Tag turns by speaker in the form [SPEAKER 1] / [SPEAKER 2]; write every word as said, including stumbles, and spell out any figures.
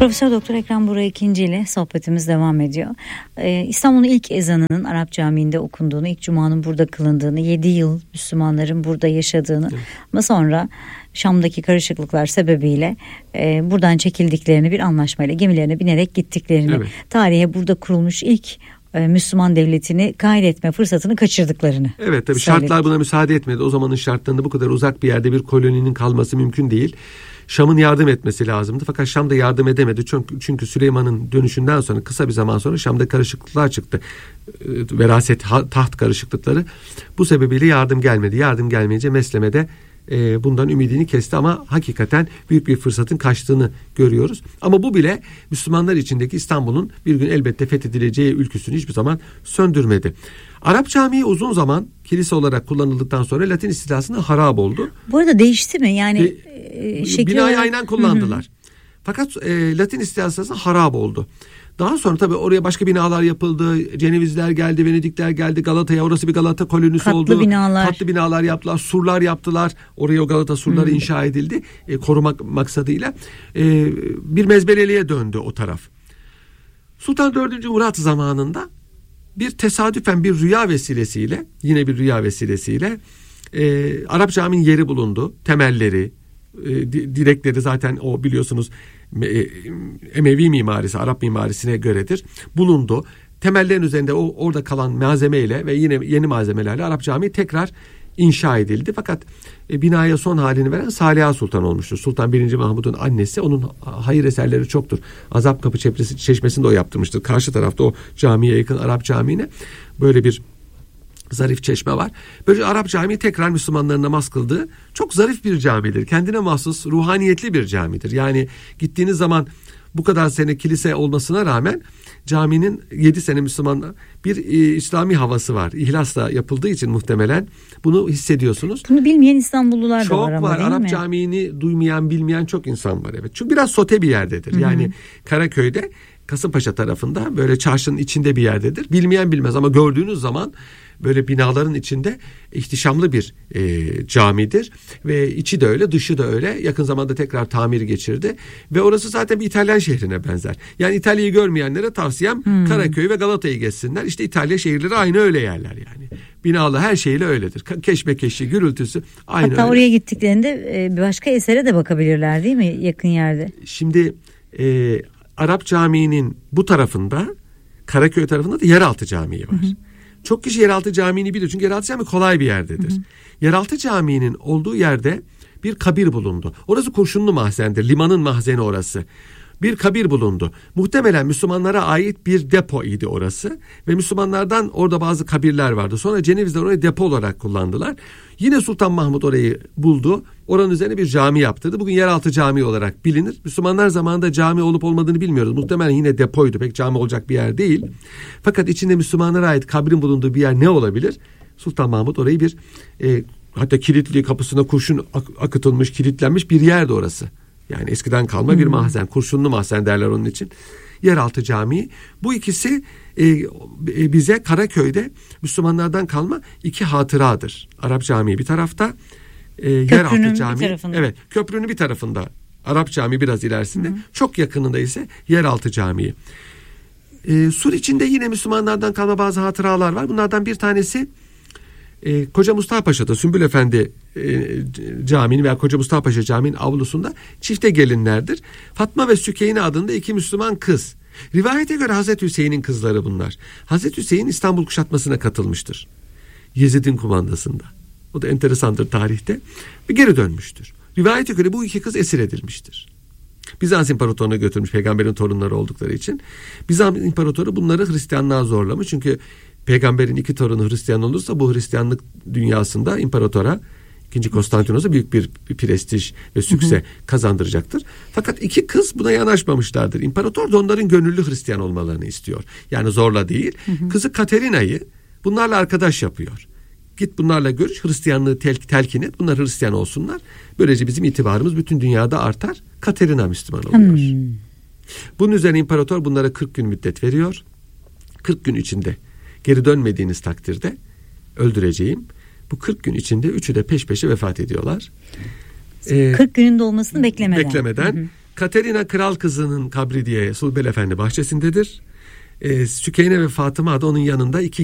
[SPEAKER 1] Profesör Doktor Ekrem Burak İkinci ile sohbetimiz devam ediyor. Ee, İstanbul'un ilk ezanının Arap Camii'nde okunduğunu, ilk Cuma'nın burada kılındığını, yedi yıl Müslümanların burada yaşadığını, evet. Ama sonra Şam'daki karışıklıklar sebebiyle e, buradan çekildiklerini, bir anlaşmayla gemilerine binerek gittiklerini, evet. Tarihe burada kurulmuş ilk e, Müslüman devletini gayretme fırsatını kaçırdıklarını.
[SPEAKER 2] Evet, tabii
[SPEAKER 1] söyledik.
[SPEAKER 2] Şartlar buna müsaade etmedi. O zamanın şartlarında bu kadar uzak bir yerde bir koloninin kalması mümkün değil. Şam'ın yardım etmesi lazımdı. Fakat Şam da yardım edemedi. Çünkü, çünkü Süleyman'ın dönüşünden sonra kısa bir zaman sonra Şam'da karışıklıklar çıktı. Veraset, taht karışıklıkları. Bu sebebiyle yardım gelmedi. Yardım gelmeyince Mesleme'de e, bundan ümidini kesti ama hakikaten büyük bir fırsatın kaçtığını görüyoruz. Ama bu bile Müslümanlar içindeki İstanbul'un bir gün elbette fethedileceği ülküsünü hiçbir zaman söndürmedi. Arap Camii uzun zaman kilise olarak kullanıldıktan sonra Latin istilasına harap oldu.
[SPEAKER 1] Bu arada değişti mi? Yani
[SPEAKER 2] e, şekli binayı olarak... aynen kullandılar. Hı hı. Fakat e, Latin istilasına harap oldu. Daha sonra tabii oraya başka binalar yapıldı. Cenevizler geldi, Venedikler geldi, Galata'ya. Orası bir Galata kolonisi
[SPEAKER 1] Katlı
[SPEAKER 2] oldu.
[SPEAKER 1] Binalar.
[SPEAKER 2] Katlı binalar yaptılar, surlar yaptılar. Oraya o Galata surları hmm. inşa edildi. E, korumak maksadıyla. E, bir mezbeleliğe döndü o taraf. Sultan dördüncü Murat zamanında bir tesadüfen bir rüya vesilesiyle, yine bir rüya vesilesiyle e, Arap Camii'nin yeri bulundu. Temelleri, e, direkleri zaten o biliyorsunuz Emevi mimarisi, Arap mimarisine göredir. Bulundu. Temellerin üzerinde o orada kalan malzemeyle ve yine yeni malzemelerle Arap Camii tekrar inşa edildi. Fakat e, binaya son halini veren Saliha Sultan olmuştur. Sultan birinci Mahmud'un annesi. Onun hayır eserleri çoktur. Azap Kapı Çepresi, Çeşmesi'nde o yaptırmıştır. Karşı tarafta o camiye yakın Arap Camii'ne böyle bir zarif çeşme var. Böylece Arap Camii tekrar Müslümanların namaz kıldığı çok zarif bir camidir. Kendine mahsus ruhaniyetli bir camidir. Yani gittiğiniz zaman bu kadar sene kilise olmasına rağmen caminin yedi sene Müslümanlar bir e, İslami havası var. İhlasla yapıldığı için muhtemelen bunu hissediyorsunuz.
[SPEAKER 1] Bunu bilmeyen İstanbullular
[SPEAKER 2] çok
[SPEAKER 1] da var ama
[SPEAKER 2] var.
[SPEAKER 1] değil
[SPEAKER 2] Arap
[SPEAKER 1] mi?
[SPEAKER 2] Camii'ni duymayan, bilmeyen çok insan var. Evet. Çünkü biraz sote bir yerdedir. Hı-hı. Yani Karaköy'de, Kasımpaşa tarafında böyle çarşının içinde bir yerdedir. Bilmeyen bilmez ama gördüğünüz zaman böyle binaların içinde ihtişamlı bir e, camidir ve içi de öyle, dışı da öyle. Yakın zamanda tekrar tamir geçirdi ve orası zaten bir İtalyan şehrine benzer. Yani İtalya'yı görmeyenlere tavsiyem hmm. Karaköy ve Galata'yı gezsinler. İşte İtalya şehirleri aynı öyle yerler yani. Binalı her şeyle öyledir. Keşmekeşi, gürültüsü aynı.
[SPEAKER 1] Hatta
[SPEAKER 2] öyle.
[SPEAKER 1] Oraya gittiklerinde bir başka esere de bakabilirler değil mi yakın yerde?
[SPEAKER 2] Şimdi e, Arap Camii'nin bu tarafında, Karaköy tarafında da Yeraltı Camii var. Hı hı. Çok kişi Yeraltı Camii'ni bilir. Çünkü Yeraltı Camii kolay bir yerdedir. Hı hı. Yeraltı Camii'nin olduğu yerde bir kabir bulundu. Orası Kurşunlu Mahzen'dir. Limanın mahzeni orası. Bir kabir bulundu. Muhtemelen Müslümanlara ait bir depo idi orası. Ve Müslümanlardan orada bazı kabirler vardı. Sonra Cenevizler orayı depo olarak kullandılar. Yine Sultan Mahmud orayı buldu. Oranın üzerine bir cami yaptırdı. Bugün Yeraltı Camii olarak bilinir. Müslümanlar zamanında cami olup olmadığını bilmiyoruz. Muhtemelen yine depoydu. Pek cami olacak bir yer değil. Fakat içinde Müslümanlara ait kabrin bulunduğu bir yer ne olabilir? Sultan Mahmud orayı bir e, hatta kilitli, kapısına kurşun ak- akıtılmış, kilitlenmiş bir yerdi orası. Yani eskiden kalma hmm. bir mahzen. Kurşunlu mahzen derler onun için. Yeraltı Camii. Bu ikisi e, e, bize Karaköy'de Müslümanlardan kalma iki hatıradır. Arap Camii bir tarafta, e, Yeraltı Camii. Evet, köprünün bir tarafında. Arap Camii biraz ilerisinde. Hmm. Çok yakınında ise Yeraltı Camii. E, Sur içinde yine Müslümanlardan kalma bazı hatıralar var. Bunlardan bir tanesi e, Koca Mustafa Paşa'da Sümbül Efendi e, Camii'nin veya Koca Mustafa Paşa Camii'nin avlusunda çifte gelinlerdir. Fatma ve Sükeyne adında iki Müslüman kız. Rivayete göre Hazreti Hüseyin'in kızları bunlar. Hazreti Hüseyin İstanbul kuşatmasına katılmıştır. Yezid'in kumandasında. O da enteresandır tarihte. Ve geri dönmüştür. Rivayete göre bu iki kız esir edilmiştir. Bizans İmparatorluğu'na götürmüş peygamberin torunları oldukları için. Bizans İmparatoru bunları Hristiyanlığa zorlamış. Çünkü peygamberin iki torunu Hristiyan olursa bu Hristiyanlık dünyasında imparatora, ikinci Konstantinos'a büyük bir, bir prestij ve sükse hı hı. kazandıracaktır. Fakat iki kız buna yanaşmamışlardır. İmparator da onların gönüllü Hristiyan olmalarını istiyor. Yani zorla değil. Hı hı. Kızı Katerina'yı bunlarla arkadaş yapıyor. Git bunlarla görüş, Hristiyanlığı tel, telkin et, bunlar Hristiyan olsunlar. Böylece bizim itibarımız bütün dünyada artar. Katerina Müslüman oluyor. Hmm. Bunun üzerine imparator bunlara kırk gün müddet veriyor. kırk gün içinde geri dönmediğiniz takdirde öldüreceğim. Bu kırk gün içinde üçü de peş peşe vefat ediyorlar.
[SPEAKER 1] Ee, kırk günün dolmasını beklemeden.
[SPEAKER 2] Beklemeden. Hı hı. Katerina Kral Kızı'nın kabri diye Sulbel Efendi bahçesindedir. E, Sükeyne ve Fatıma da onun yanında iki